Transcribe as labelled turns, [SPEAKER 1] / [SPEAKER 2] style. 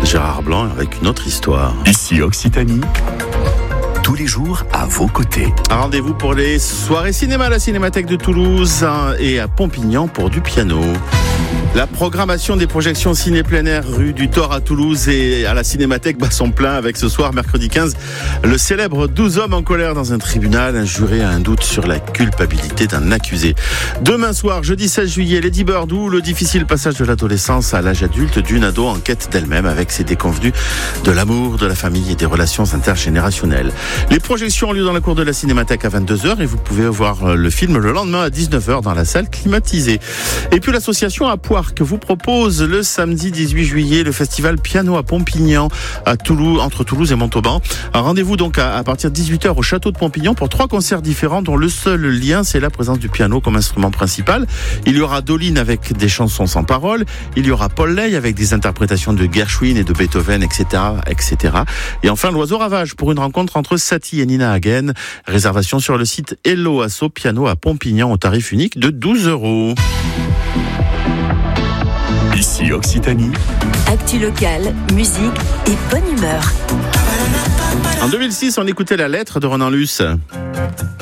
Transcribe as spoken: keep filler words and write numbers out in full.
[SPEAKER 1] Gérard Blanc avec une autre histoire.
[SPEAKER 2] Ici Occitanie, tous les jours à vos côtés.
[SPEAKER 1] Rendez-vous pour les soirées cinéma à la Cinémathèque de Toulouse et à Pompignan pour du piano. La programmation des projections ciné plein air rue du Thor à Toulouse et à la Cinémathèque bat son plein avec ce soir, mercredi quinze, le célèbre douze hommes en colère dans un tribunal. Un juré a un doute sur la culpabilité d'un accusé. Demain soir, jeudi seize juillet, Lady Bird, où le difficile passage de l'adolescence à l'âge adulte d'une ado en quête d'elle-même avec ses déconvenues de l'amour, de la famille et des relations intergénérationnelles. Les projections ont lieu dans la cour de la Cinémathèque à vingt-deux heures et vous pouvez voir le film le lendemain à dix-neuf heures dans la salle climatisée. Et puis l'association à Poire que vous propose le samedi dix-huit juillet le festival Piano à Pompignan à Toulouse, entre Toulouse et Montauban. Un rendez-vous donc à, à partir de dix-huit heures au château de Pompignan pour trois concerts différents dont le seul lien c'est la présence du piano comme instrument principal. Il y aura Doline avec des chansons sans paroles, il y aura Paul Ley avec des interprétations de Gershwin et de Beethoven, et cetera, et cetera. Et enfin l'Oiseau Ravage pour une rencontre entre Satie et Nina Hagen. Réservation sur le site Hello Asso Piano à Pompignan au tarif unique de douze euros.
[SPEAKER 2] Ici Occitanie.
[SPEAKER 3] Actu locale, musique et bonne humeur.
[SPEAKER 1] En deux mille six, on écoutait La Lettre de Ronan Luce.